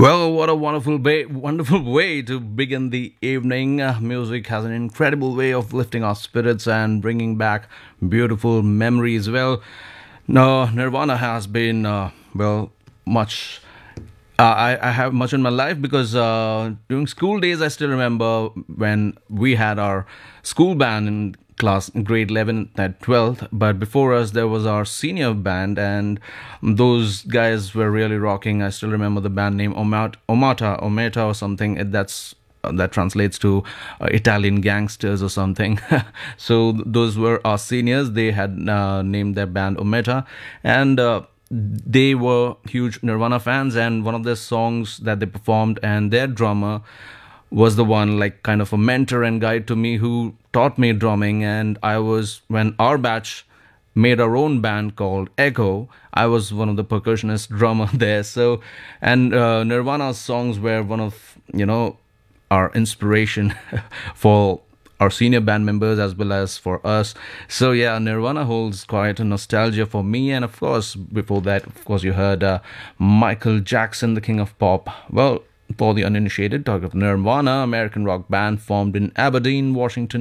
Well, what a wonderful way to begin the evening. Music has an incredible way of lifting our spirits and bringing back beautiful memories. Well, no, Nirvana has been much. I have much in my life because during school days, I still remember when we had our school band in class in grade 11 and 12th. But before us, there was our senior band, and those guys were really rocking. I still remember the band name Ometa or something. That translates to Italian gangsters or something. So those were our seniors. They had named their band Ometa, and they were huge Nirvana fans, and one of their songs that they performed, and their drummer was the one like kind of a mentor and guide to me who taught me drumming. And I was, when our batch made our own band called Echo, I was one of the percussionist drummer there. So, and Nirvana's songs were one of our inspiration for our senior band members as well as for us. So yeah, Nirvana holds quite a nostalgia for me. And of course, before that, of course, you heard Michael Jackson, the king of pop. Well, for the uninitiated, talk of Nirvana, American rock band formed in Aberdeen, Washington